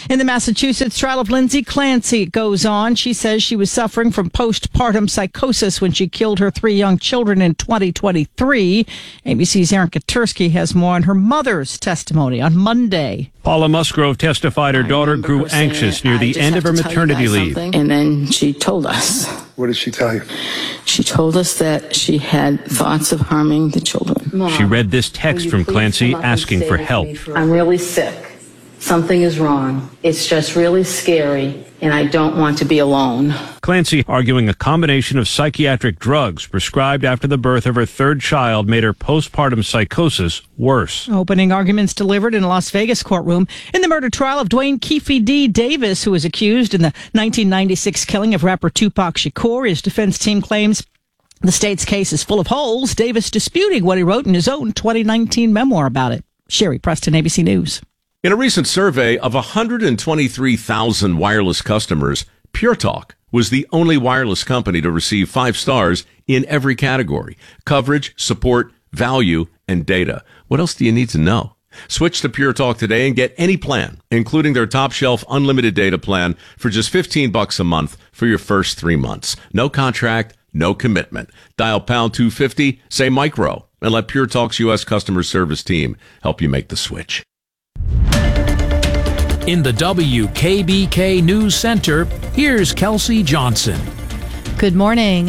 In the Massachusetts trial of Lindsay Clancy goes on. She says she was suffering from postpartum psychosis when she killed her 3 young children in 2023. ABC's Aaron Katursky has more on her mother's testimony on Monday. Paula Musgrove testified her daughter grew anxious near the end of her maternity leave. And then she told us. What did she tell you? She told us that she had thoughts of harming the children. Mom, she read this text from Clancy asking for help. I'm really sick. Something is wrong. It's just really scary, and I don't want to be alone. Clancy arguing a combination of psychiatric drugs prescribed after the birth of her 3rd child made her postpartum psychosis worse. Opening arguments delivered in a Las Vegas courtroom in the murder trial of Dwayne Keefe D. Davis, who was accused in the 1996 killing of rapper Tupac Shakur. His defense team claims the state's case is full of holes, Davis disputing what he wrote in his own 2019 memoir about it. Sherry Preston, ABC News. In a recent survey of 123,000 wireless customers, Pure Talk was the only wireless company to receive 5 stars in every category: coverage, support, value, and data. What else do you need to know? Switch to Pure Talk today and get any plan, including their top shelf unlimited data plan for just $15 a month for your first 3 months. No contract, no commitment. Dial pound 250, say micro, and let Pure Talk's U.S. customer service team help you make the switch. In the WKBK News Center, here's Kelsey Johnson. Good morning.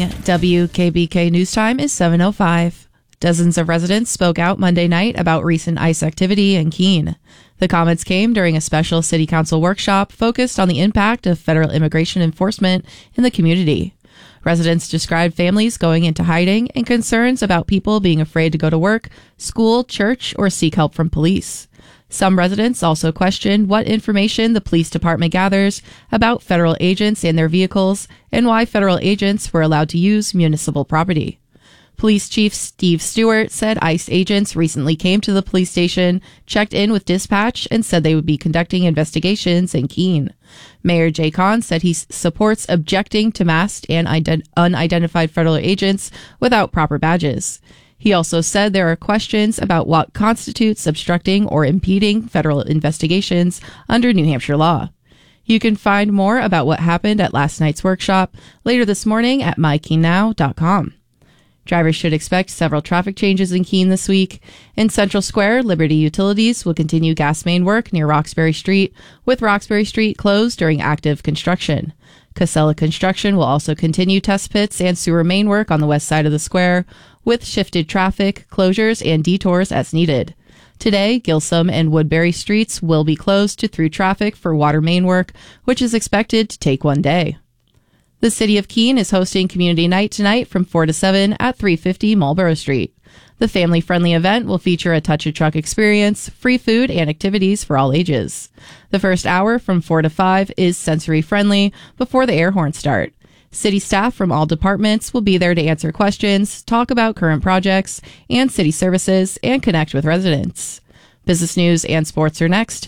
WKBK News Time is 7:05. Dozens of residents spoke out Monday night about recent ICE activity in Keene. The comments came during a special city council workshop focused on the impact of federal immigration enforcement in the community. Residents described families going into hiding and concerns about people being afraid to go to work, school, church, or seek help from police. Some residents also questioned what information the police department gathers about federal agents and their vehicles and why federal agents were allowed to use municipal property. Police Chief Steve Stewart said ICE agents recently came to the police station, checked in with dispatch, and said they would be conducting investigations in Keene. Mayor Jay Kahn said he supports objecting to masked and unidentified federal agents without proper badges. He also said there are questions about what constitutes obstructing or impeding federal investigations under New Hampshire law. You can find more about what happened at last night's workshop later this morning at mykeenenow.com. Drivers should expect several traffic changes in Keene this week. In Central Square, Liberty Utilities will continue gas main work near Roxbury Street, with Roxbury Street closed during active construction. Casella Construction will also continue test pits and sewer main work on the west side of the square, with shifted traffic, closures, and detours as needed. Today, Gilsum and Woodbury Streets will be closed to through traffic for water main work, which is expected to take 1 day. The City of Keene is hosting Community Night tonight from 4 to 7 at 350 Marlborough Street. The family-friendly event will feature a touch-a-truck experience, free food, and activities for all ages. The first hour from 4 to 5 is sensory-friendly before the air horns start. City staff from all departments will be there to answer questions, talk about current projects and city services, and connect with residents. Business news and sports are next.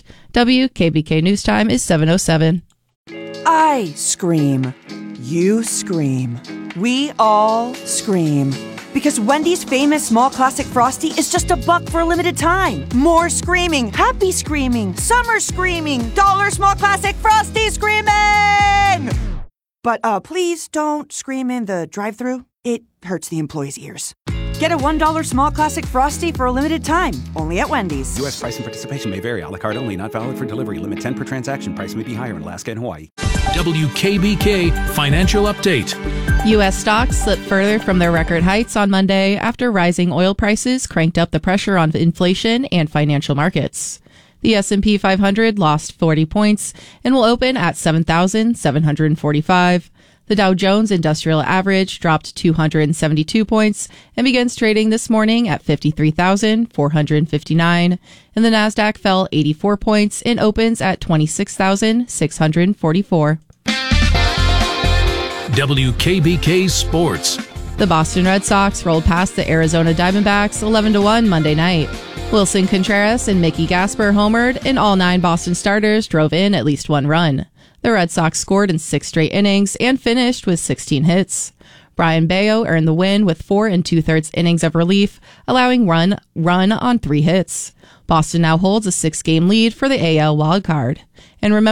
WKBK News Time is 7:07. I scream. You scream. We all scream. Because Wendy's famous small classic Frosty is just $1 for a limited time. More screaming, happy screaming, summer screaming, dollar small classic Frosty screaming! But please don't scream in the drive-thru. It hurts the employees' ears. Get a $1 small classic Frosty for a limited time, only at Wendy's. U.S. price and participation may vary. A la carte only, not valid for delivery. Limit 10 per transaction. Price may be higher in Alaska and Hawaii. WKBK Financial Update. U.S. stocks slipped further from their record heights on Monday after rising oil prices cranked up the pressure on inflation and financial markets. The S&P 500 lost 40 points and will open at 7,745. The Dow Jones Industrial Average dropped 272 points and begins trading this morning at 53,459. And the Nasdaq fell 84 points and opens at 26,644. WKBK Sports. The Boston Red Sox rolled past the Arizona Diamondbacks 11-1 Monday night. Wilson Contreras and Mickey Gasper homered, and all 9 Boston starters drove in at least 1 run. The Red Sox scored in 6 straight innings and finished with 16 hits. Brian Bayo earned the win with 4 2/3 innings of relief, allowing run on 3 hits. Boston now holds a 6-game lead for the AL wildcard. And remember,